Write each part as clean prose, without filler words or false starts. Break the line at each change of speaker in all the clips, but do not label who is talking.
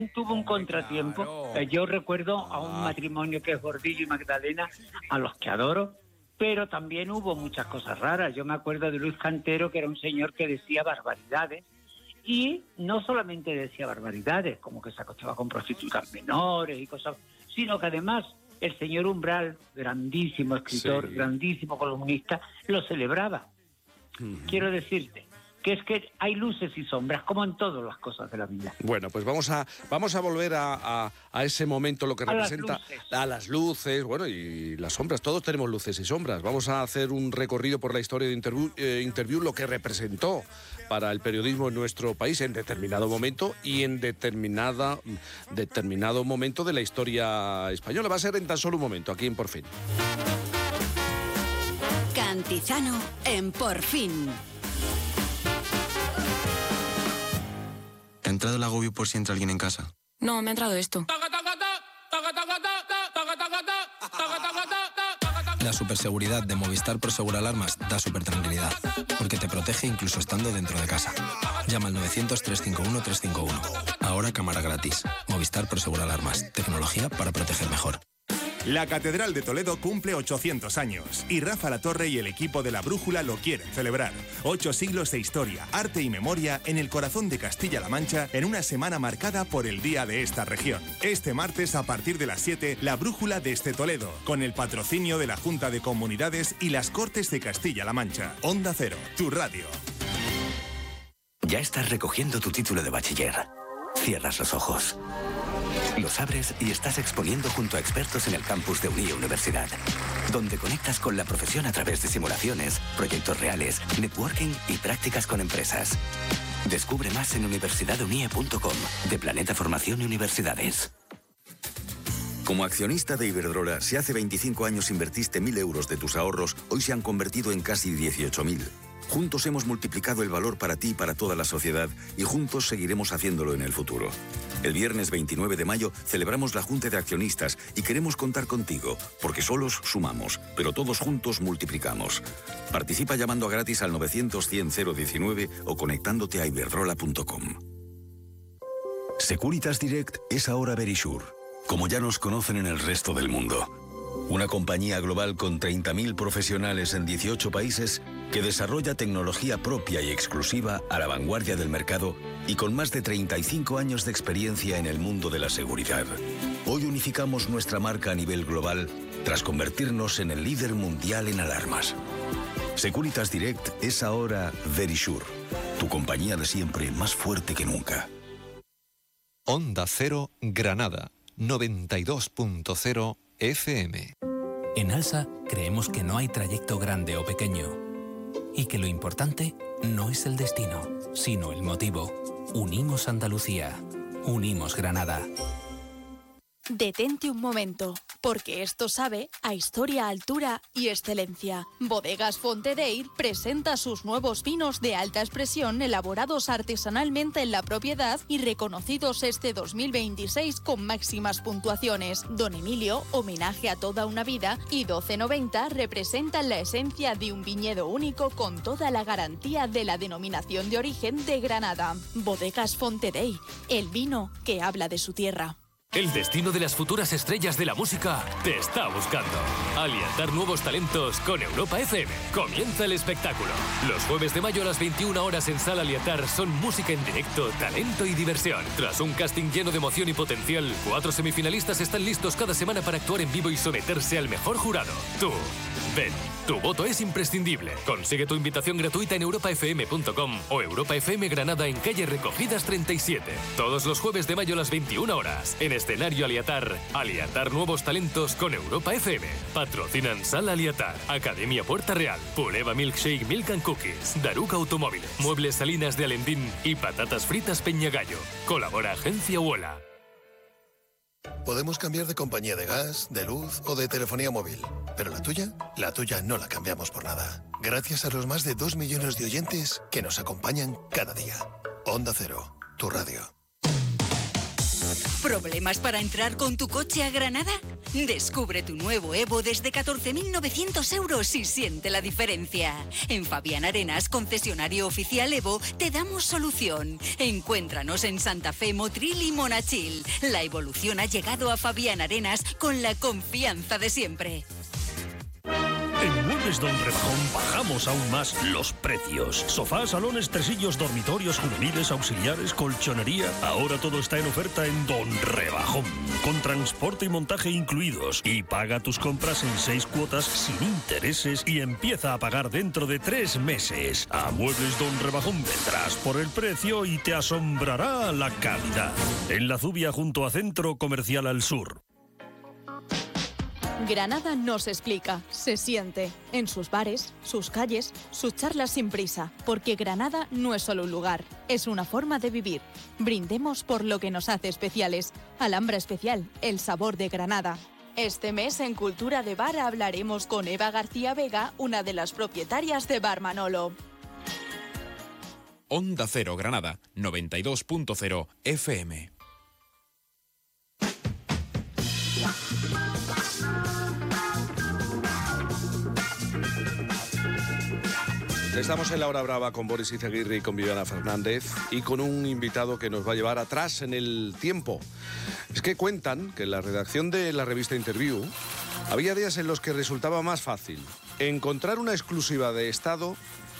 tuvo un contratiempo.
Claro.
Yo recuerdo a un matrimonio que es Gordillo y Magdalena, a los que adoro, pero también hubo muchas cosas raras. Yo me acuerdo de Luis Cantero, que era un señor que decía barbaridades, y no solamente decía barbaridades, como que se acostaba con prostitutas menores y cosas, sino que además el señor Umbral, grandísimo escritor,
Sí.
grandísimo columnista, lo celebraba. Quiero decirte que es que hay luces y sombras, como en todas las cosas de la vida.
Bueno, pues vamos a volver a ese momento, lo que
A las
representa
luces.
a las luces, bueno, y las sombras. Todos tenemos luces y sombras. Vamos a hacer un recorrido por la historia de Interview, lo que representó para el periodismo en nuestro país en determinado momento y en determinado momento de la historia española. Va a ser en tan solo un momento, aquí en Por Fin.
Cantizano en Por Fin.
¿Te ha entrado el agobio por si entra alguien en casa?
No, me ha entrado esto.
La superseguridad de Movistar Prosegur Alarmas da súper tranquilidad, porque te protege incluso estando dentro de casa. Llama al 900-351-351. Ahora cámara gratis. Movistar Prosegur Alarmas. Tecnología para proteger mejor.
La Catedral de Toledo cumple 800 años y Rafa Latorre y el equipo de La Brújula lo quieren celebrar. 8 siglos de historia, arte y memoria en el corazón de Castilla-La Mancha en una semana marcada por el día de esta región. Este martes a partir de las 7, La Brújula desde Toledo, con el patrocinio de la Junta de Comunidades y las Cortes de Castilla-La Mancha. Onda Cero, tu radio.
Ya estás recogiendo tu título de bachiller. Cierras los ojos. Los abres y estás exponiendo junto a expertos en el campus de Unie Universidad, donde conectas con la profesión a través de simulaciones, proyectos reales, networking y prácticas con empresas. Descubre más en universidadunie.com, de Planeta Formación y Universidades.
Como accionista de Iberdrola, si hace 25 años invertiste 1.000 euros de tus ahorros, hoy se han convertido en casi 18.000. Juntos hemos multiplicado el valor para ti y para toda la sociedad y juntos seguiremos haciéndolo en el futuro. El viernes 29 de mayo celebramos la Junta de Accionistas y queremos contar contigo, porque solos sumamos, pero todos juntos multiplicamos. Participa llamando a gratis al 900-100-019 o conectándote a iberdrola.com.
Securitas Direct es ahora Verisure, como ya nos conocen en el resto del mundo. Una compañía global con 30.000 profesionales en 18 países que desarrolla tecnología propia y exclusiva a la vanguardia del mercado y con más de 35 años de experiencia en el mundo de la seguridad. Hoy unificamos nuestra marca a nivel global tras convertirnos en el líder mundial en alarmas. Securitas Direct es ahora Verisure, tu compañía de siempre más fuerte que nunca.
Onda Cero Granada, 92.0 FM.
En Alsa creemos que no hay trayecto grande o pequeño y que lo importante no es el destino, sino el motivo. Unimos Andalucía, unimos Granada.
Detente un momento, porque esto sabe a historia, altura y excelencia. Bodegas Fontedeyr presenta sus nuevos vinos de alta expresión elaborados artesanalmente en la propiedad y reconocidos este 2026 con máximas puntuaciones. Don Emilio, homenaje a toda una vida, y 1290 representan la esencia de un viñedo único con toda la garantía de la denominación de origen de Granada. Bodegas Fontedeyr, el vino que habla de su tierra.
El destino de las futuras estrellas de la música te está buscando. Alientar nuevos talentos con Europa FM. Comienza el espectáculo. Los jueves de mayo a las 21 horas en Sala Alientar son música en directo, talento y diversión. Tras un casting lleno de emoción y potencial, 4 semifinalistas están listos cada semana para actuar en vivo y someterse al mejor jurado. Tú, ven. Tu voto es imprescindible. Consigue tu invitación gratuita en europafm.com o Europa FM Granada en calle Recogidas 37. Todos los jueves de mayo a las 21 horas. En escenario Aliatar. Aliatar nuevos talentos con Europa FM. Patrocinan Sala Aliatar, Academia Puerta Real, Puleva Milkshake Milk and Cookies, Daruca Automóviles, Muebles Salinas de Alendín y Patatas Fritas Peñagallo. Colabora Agencia Uola.
Podemos cambiar de compañía de gas, de luz o de telefonía móvil, pero la tuya no la cambiamos por nada. Gracias a los más de 2 millones de oyentes que nos acompañan cada día. Onda Cero, tu radio.
¿Problemas para entrar con tu coche a Granada? Descubre tu nuevo Evo desde 14.900 euros y siente la diferencia. En Fabián Arenas, concesionario oficial Evo, te damos solución. Encuéntranos en Santa Fe, Motril y Monachil. La evolución ha llegado a Fabián Arenas con la confianza de siempre.
En Muebles Don Rebajón bajamos aún más los precios. Sofás, salones, tresillos, dormitorios, juveniles, auxiliares, colchonería. Ahora todo está en oferta en Don Rebajón. Con transporte y montaje incluidos. Y paga tus compras en 6 cuotas sin intereses y empieza a pagar dentro de 3 meses. A Muebles Don Rebajón vendrás por el precio y te asombrará la calidad. En La Zubia junto a Centro Comercial Al Sur.
Granada no se explica, se siente. En sus bares, sus calles, sus charlas sin prisa. Porque Granada no es solo un lugar, es una forma de vivir. Brindemos por lo que nos hace especiales. Alhambra Especial, el sabor de Granada. Este mes en Cultura de Bar hablaremos con Eva García Vega, una de las propietarias de Bar Manolo.
Onda Cero Granada, 92.0 FM.
Estamos en la hora brava con Boris Izaguirre y con Viviana Fernández y con un invitado que nos va a llevar atrás en el tiempo. Es que cuentan que en la redacción de la revista Interview había días en los que resultaba más fácil encontrar una exclusiva de Estado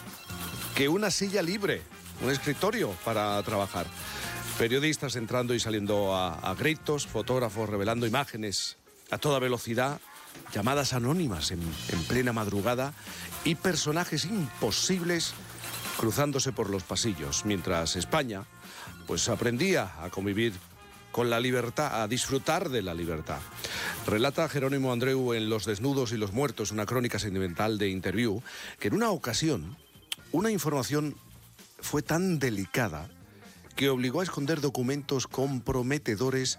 que una silla libre, un escritorio para trabajar. Periodistas entrando y saliendo a gritos, fotógrafos revelando imágenes a toda velocidad, llamadas anónimas en plena madrugada y personajes imposibles cruzándose por los pasillos, mientras España pues aprendía a convivir con la libertad, a disfrutar de la libertad. Relata Jerónimo Andreu en Los desnudos y los muertos, una crónica sentimental de Interview, que en una ocasión una información fue tan delicada que obligó a esconder documentos comprometedores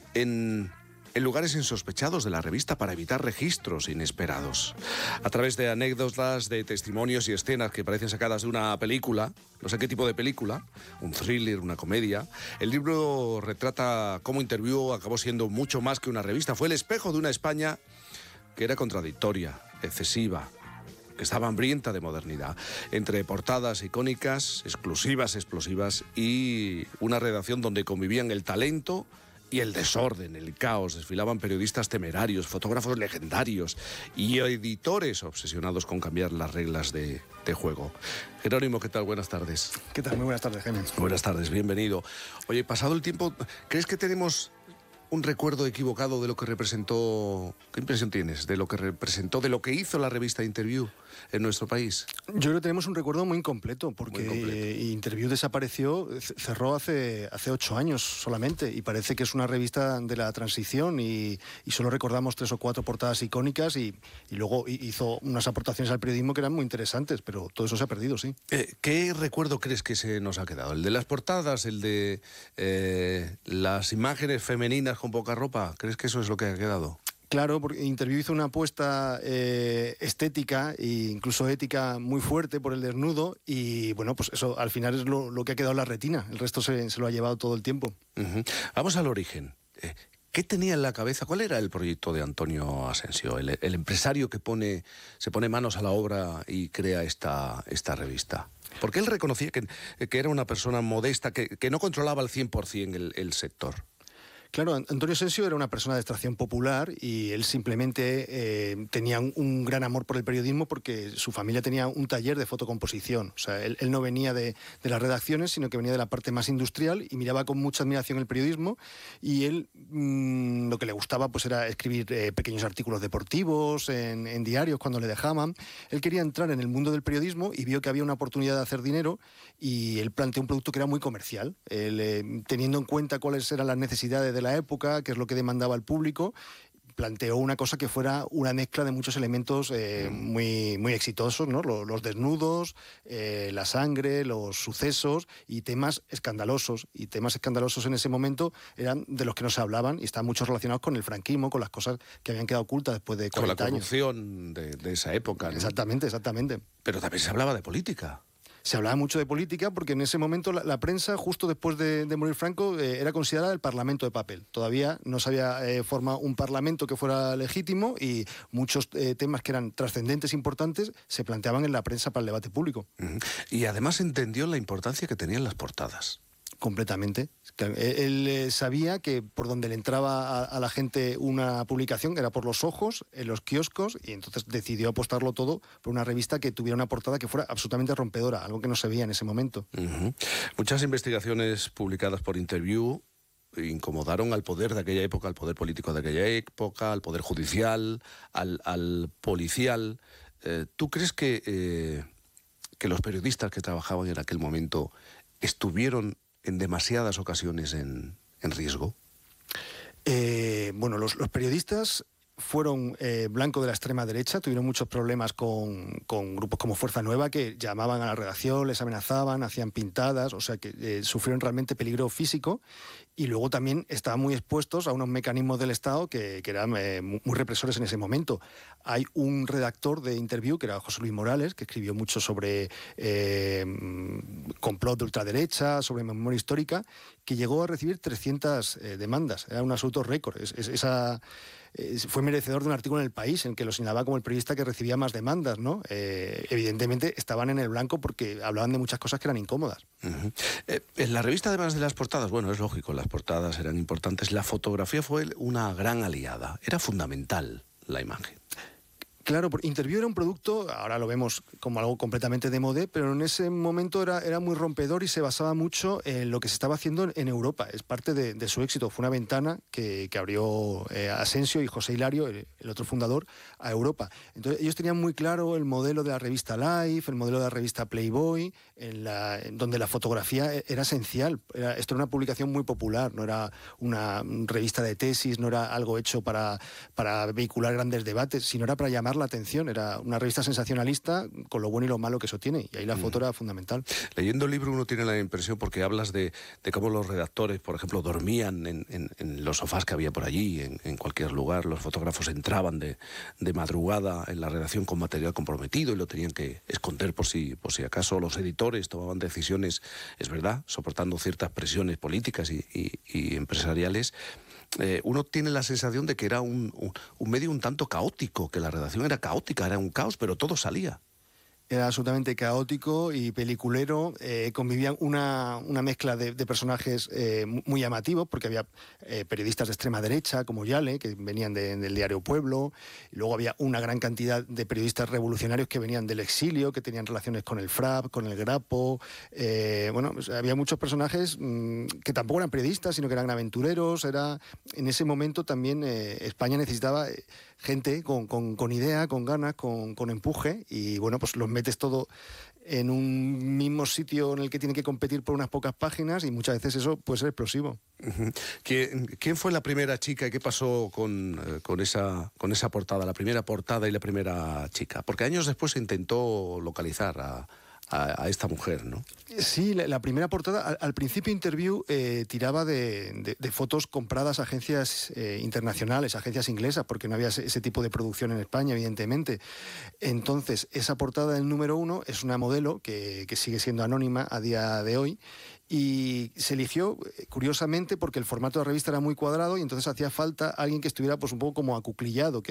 en lugares insospechados de la revista para evitar registros inesperados. A través de anécdotas, de testimonios y escenas que parecen sacadas de una película, no sé qué tipo de película, un thriller, una comedia, el libro retrata cómo Interview acabó siendo mucho más que una revista. Fue el espejo de una España que era contradictoria, excesiva, que estaba hambrienta de modernidad, entre portadas icónicas, exclusivas, explosivas y una redacción donde convivían el talento y el desorden, el caos. Desfilaban periodistas temerarios, fotógrafos legendarios y editores obsesionados con cambiar las reglas de juego. Jerónimo, ¿qué tal? Buenas tardes.
¿Qué tal? Muy buenas tardes, Jaime.
Buenas tardes, bienvenido. Oye, pasado el tiempo, ¿crees que tenemos un recuerdo equivocado de lo que representó? ¿Qué impresión tienes de lo que representó, de lo que hizo la revista Interview en nuestro país?
Yo creo que tenemos un recuerdo muy incompleto, porque Interview desapareció, cerró hace 8 años solamente, y parece que es una revista de la transición y solo recordamos 3 o 4 portadas icónicas y luego hizo unas aportaciones al periodismo que eran muy interesantes, pero todo eso se ha perdido, sí.
¿Qué recuerdo crees que se nos ha quedado? ¿El de las portadas? ¿El de las imágenes femeninas con poca ropa? ¿Crees que eso es lo que ha quedado?
Claro, porque Interview hizo una apuesta estética e incluso ética muy fuerte por el desnudo y bueno, pues eso al final es lo que ha quedado en la retina. El resto se lo ha llevado todo el tiempo.
Vamos al origen. ¿Qué tenía en la cabeza? ¿Cuál era el proyecto de Antonio Asensio, el empresario que se pone manos a la obra y crea esta revista? Porque él reconocía que era una persona modesta, que no controlaba al 100% el sector.
Claro, Antonio Asensio era una persona de extracción popular y él simplemente tenía un gran amor por el periodismo porque su familia tenía un taller de fotocomposición. O sea, él no venía de las redacciones, sino que venía de la parte más industrial y miraba con mucha admiración el periodismo y él lo que le gustaba pues era escribir pequeños artículos deportivos en diarios cuando le dejaban. Él quería entrar en el mundo del periodismo y vio que había una oportunidad de hacer dinero y él planteó un producto que era muy comercial, teniendo en cuenta cuáles eran las necesidades de la época, qué es lo que demandaba el público, planteó una cosa que fuera una mezcla de muchos elementos muy, muy exitosos, ¿no? Los desnudos, la sangre, los sucesos y temas escandalosos. Y temas escandalosos en ese momento eran de los que no se hablaban y están muchos relacionados con el franquismo, con las cosas que habían quedado ocultas después de 40 años.
Con la corrupción de esa época, ¿no?
Exactamente.
Pero también se hablaba de política.
Se hablaba mucho de política porque en ese momento la prensa, justo después de morir Franco, era considerada el parlamento de papel. Todavía no se había formado un parlamento que fuera legítimo y muchos temas que eran trascendentes, importantes, se planteaban en la prensa para el debate público.
Y además entendió la importancia que tenían las portadas.
Completamente. Él sabía que por donde le entraba a la gente una publicación era por los ojos, en los kioscos, y entonces decidió apostarlo todo por una revista que tuviera una portada que fuera absolutamente rompedora, algo que no se veía en ese momento.
Muchas investigaciones publicadas por Interview incomodaron al poder de aquella época, al poder político de aquella época, al poder judicial, al policial. ¿Tú crees que los periodistas que trabajaban en aquel momento estuvieron en demasiadas ocasiones en riesgo?
Bueno, los periodistas fueron blanco de la extrema derecha, tuvieron muchos problemas con grupos como Fuerza Nueva que llamaban a la redacción, les amenazaban, hacían pintadas, o sea que sufrieron realmente peligro físico, y luego también estaban muy expuestos a unos mecanismos del Estado que eran muy represores en ese momento. Hay un redactor de Interview, que era José Luis Morales, que escribió mucho sobre complot de ultraderecha, sobre memoria histórica, que llegó a recibir 300 demandas. Era un absoluto récord. Fue merecedor de un artículo en El País en el que lo señalaba como el periodista que recibía más demandas, ¿no? Evidentemente estaban en el blanco porque hablaban de muchas cosas que eran incómodas.
En la revista, además de las portadas, bueno, es lógico, las portadas eran importantes, la fotografía fue una gran aliada, era fundamental la imagen.
Claro, Interview era un producto, ahora lo vemos como algo completamente de moda, pero en ese momento era muy rompedor y se basaba mucho en lo que se estaba haciendo en Europa. Es parte de su éxito. Fue una ventana que abrió Asensio y José Hilario, el otro fundador, a Europa. Entonces ellos tenían muy claro el modelo de la revista Life, el modelo de la revista Playboy, donde la fotografía era esencial. Esto era una publicación muy popular, no era una revista de tesis, no era algo hecho para vehicular grandes debates, sino era para llamar la atención. Era una revista sensacionalista con lo bueno y lo malo que eso tiene, y ahí la foto era fundamental.
Leyendo el libro uno tiene la impresión, porque hablas de cómo los redactores, por ejemplo, dormían en los sofás que había por allí, en cualquier lugar. Los fotógrafos entraban de madrugada en la redacción con material comprometido y lo tenían que esconder por si acaso. Los editores tomaban decisiones, es verdad, soportando ciertas presiones políticas y empresariales. Uno tiene la sensación de que era un medio un tanto caótico, que la redacción era caótica, era un caos, pero todo salía.
Era absolutamente caótico y peliculero. Convivían una mezcla de personajes muy llamativos, porque había periodistas de extrema derecha, como Yale, que venían del diario Pueblo. Y luego había una gran cantidad de periodistas revolucionarios que venían del exilio, que tenían relaciones con el FRAP, con el Grapo. Había muchos personajes que tampoco eran periodistas, sino que eran aventureros. En ese momento también España necesitaba gente con idea, con ganas, con empuje, y bueno, pues los metes todo en un mismo sitio en el que tienen que competir por unas pocas páginas, y muchas veces eso puede ser explosivo.
¿Quién fue la primera chica y qué pasó con esa portada, la primera portada y la primera chica? Porque años después se intentó localizar a esta mujer, ¿no?
Sí, la primera portada, al principio Interview tiraba de fotos compradas a agencias internacionales, agencias inglesas, porque no había ese tipo de producción en España, evidentemente. Entonces, esa portada del número 1 es una modelo que sigue siendo anónima a día de hoy, y se eligió, curiosamente, porque el formato de la revista era muy cuadrado y entonces hacía falta alguien que estuviera pues un poco como acuclillado,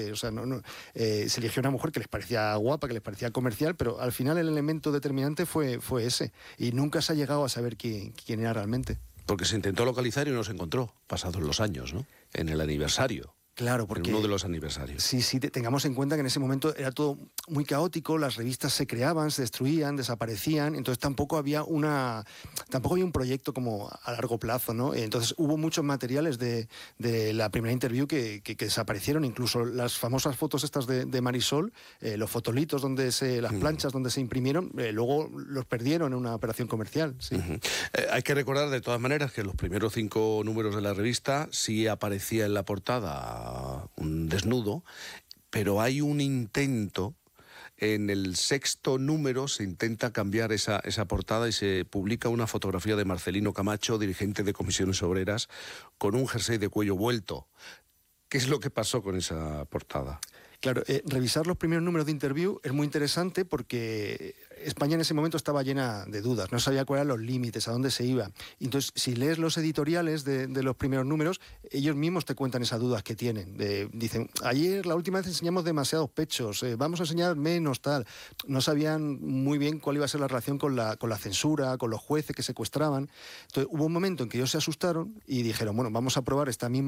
se eligió una mujer que les parecía guapa, que les parecía comercial, pero al final el elemento determinante fue ese, y nunca se ha llegado a saber quién era realmente.
Porque se intentó localizar y no se encontró, pasados los años, ¿no? En el aniversario.
Claro, porque
en uno de los aniversarios.
Sí, tengamos en cuenta que en ese momento era todo muy caótico, las revistas se creaban, se destruían, desaparecían, entonces tampoco había un proyecto como a largo plazo, ¿no? Entonces hubo muchos materiales de la primera Interview que desaparecieron, incluso las famosas fotos estas de Marisol, los fotolitos las planchas donde se imprimieron, luego los perdieron en una operación comercial. Sí.
Hay que recordar de todas maneras que los primeros 5 números de la revista sí aparecía en la portada un desnudo, pero hay un intento. En el 6º número se intenta cambiar esa portada y se publica una fotografía de Marcelino Camacho, dirigente de Comisiones Obreras, con un jersey de cuello vuelto. ¿Qué es lo que pasó con esa portada?
Claro, revisar los primeros números de Interview es muy interesante porque España en ese momento estaba llena de dudas, no sabía cuáles eran los límites, a dónde se iba. Entonces, si lees los editoriales de los primeros números, ellos mismos te cuentan esas dudas que tienen. Dicen, ayer, la última vez enseñamos demasiados pechos, vamos a enseñar menos, tal. No sabían muy bien cuál iba a ser la relación con la censura, con los jueces que secuestraban. Entonces, hubo un momento en que ellos se asustaron y dijeron, bueno, vamos a probar esta misma